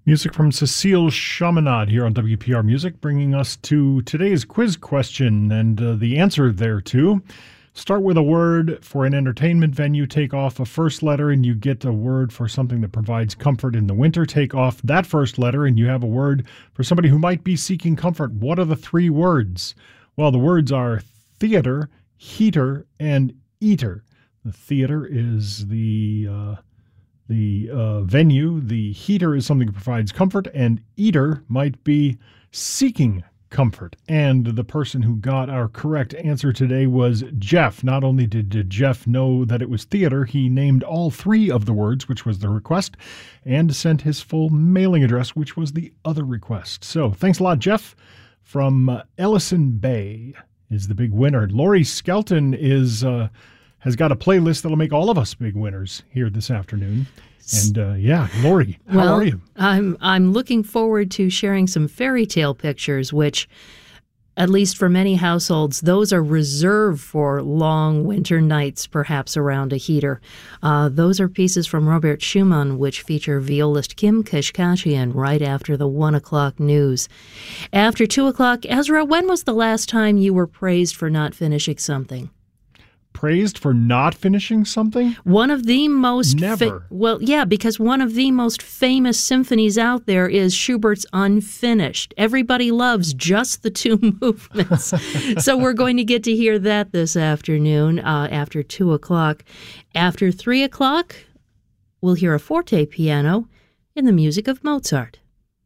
Music from Cecile Chaminade here on WPR Music, bringing us to today's quiz question and the answer thereto. Start with a word for an entertainment venue. Take off a first letter and you get a word for something that provides comfort in the winter. Take off that first letter and you have a word for somebody who might be seeking comfort. What are the three words? Well, the words are theater, heater, and eater. The theater is the venue. The heater is something that provides comfort, and eater might be seeking comfort. And the person who got our correct answer today was Jeff. Not only did Jeff know that it was theater, he named all three of the words, which was the request, and sent his full mailing address, which was the other request. So thanks a lot, Jeff. From Ellison Bay is the big winner. Lori Skelton has got a playlist that'll make all of us big winners here this afternoon. And Lori, how are you? I'm looking forward to sharing some fairy tale pictures, which, at least for many households, those are reserved for long winter nights, perhaps around a heater. Those are pieces from Robert Schumann, which feature violist Kim Kashkashian right after the 1 o'clock news. After 2 o'clock, Ezra, when was the last time you were praised for not finishing something? Praised for not finishing something? One of the most... Never. Because one of the most famous symphonies out there is Schubert's Unfinished. Everybody loves just the two movements. So we're going to get to hear that this afternoon after 2 o'clock. After 3 o'clock, we'll hear a forte piano in the music of Mozart.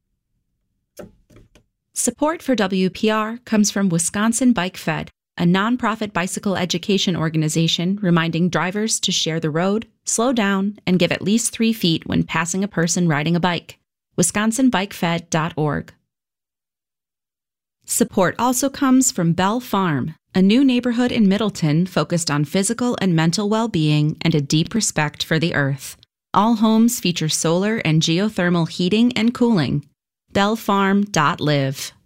Support for WPR comes from Wisconsin Bike Fed, a nonprofit bicycle education organization reminding drivers to share the road, slow down, and give at least 3 feet when passing a person riding a bike. WisconsinBikeFed.org. Support also comes from Bell Farm, a new neighborhood in Middleton focused on physical and mental well-being and a deep respect for the earth. All homes feature solar and geothermal heating and cooling. BellFarm.live.